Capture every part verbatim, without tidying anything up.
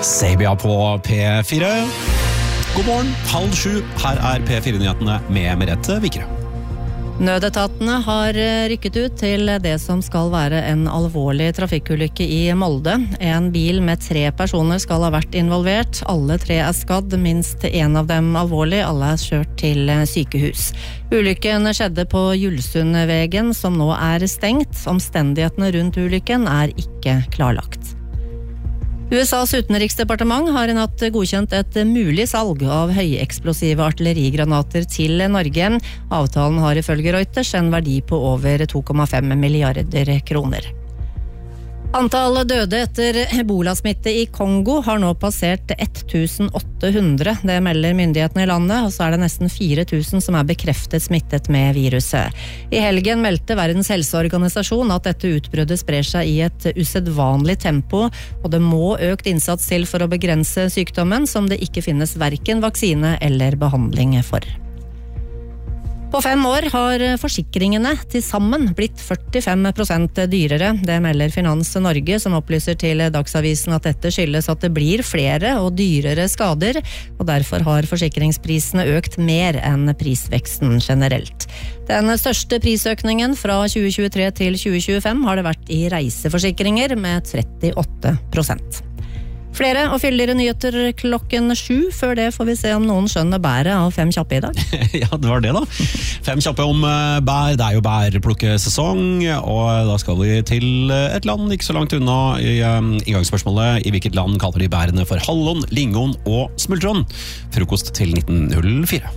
Sabia på P fire. God morgen, halv sju. Her er P fire-nyhetene med Merete Vikre. Nødetatene har rykket ut til det som skal være en alvorlig trafikkulykke i Molde. En bil med tre personer skal ha vært involvert. Alle tre er skadd, minst en av dem alvorlig. Alle er kjørt til sykehus. Ulykken skjedde på Julsundvegen, som nå er stengt. Omstendighetene rundt ulykken er ikke klarlagt. U S A's utenriksdepartement har i natt godkjent et mulig salg av høyeksplosive artillerigranater til Norge. Avtalen har ifølge Reuters en verdi på over to komma fem milliarder kroner. Antall døde etter ebolasmitte i Kongo har nå passert tusen åtte hundre. Det melder myndighetene i landet, og så er det nesten fire tusen som er bekreftet smittet med viruset. I helgen meldte Verdens helseorganisasjon at dette utbruddet sprer seg i et usedvanlig tempo, og det må økt innsats til for å begrense sykdommen, som det ikke finnes hverken vaksine eller behandling for. På fem år har forsikringene til sammen blitt førtifem prosent dyrere. Det melder Finans Norge, som opplyser til Dagsavisen at dette skyldes at det blir flere og dyrere skader, og derfor har forsikringsprisene økt mer enn prisveksten generelt. Den største prisøkningen fra tjue tjuetre til tjue tjuefem har det vært i reiseforsikringer med trettiåtte prosent. Flere og fyldigere nyheter klokken sju. Før det får vi se om noen skjønner bæret av fem kjappe i dag. Ja, det var det da. Fem kjappe om bær. Det er jo bærplukkesesong, og da skal vi til et land ikke så langt unna. I inngangsspørsmålet: i hvilket land kaller de bærene for hallon, lingon og smultron? Frokost til nitten null fire.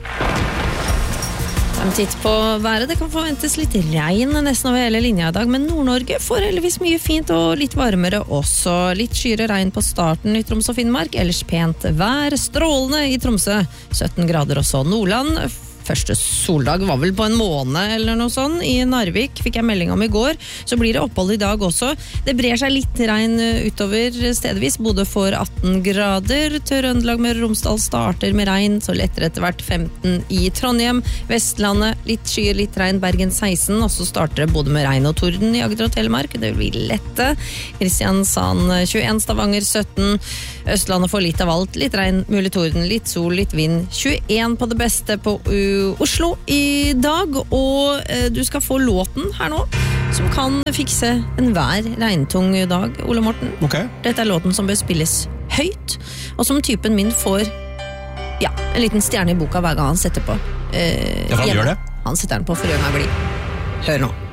En titt på været. Det kan forventes litt regn nesten over hele linja i dag, men Nord-Norge får heldigvis mye fint og litt varmere også. Litt skyere regn på starten i Troms og Finnmark, ellers pent vær. Strålende i Tromsø, sytten grader også. Nordland, første soldag var vel på en måned eller noe sånn. I Narvik fikk jeg melding om i går, så blir det opphold i dag også. Det brer seg litt regn utover stedvis. Bodø får atten grader. Trøndelag med Romsdal starter med regn, så letter etter hvert femten i Trondheim. Vestlandet, litt skyer, litt regn. Bergen seksten, og så starter det både med regn og torden i Agder og Telemark. Det vil bli lette. Kristiansand tjueen, Stavanger sytten. Østlandet får litt av alt. Litt regn, mulig torden, litt sol, litt vind. tjueen på det beste på Oslo i dag, og eh, du skal få låten her nå, som kan fikse en hver regntung dag, Ole Morten. Okay. Dette er låten som bør spilles høyt, og som typen min får ja, en liten stjerne i boka hver gang han setter på. Eh, ja, han gjør det. Han setter den på for å gjøre meg blid. Hør nå.